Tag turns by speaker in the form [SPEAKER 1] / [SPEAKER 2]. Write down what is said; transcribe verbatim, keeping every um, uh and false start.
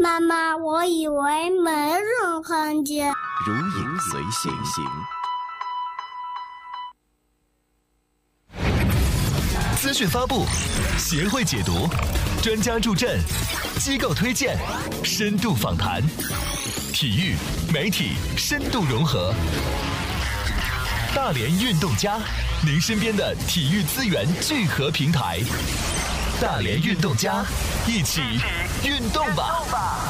[SPEAKER 1] 妈妈，我以为没人看见。
[SPEAKER 2] 如影随形。
[SPEAKER 3] 资讯发布，协会解读，专家助阵，机构推荐，深度访谈，体育媒体深度融合。大连运动家，您身边的体育资源聚合平台。大连运动家，一起运动吧！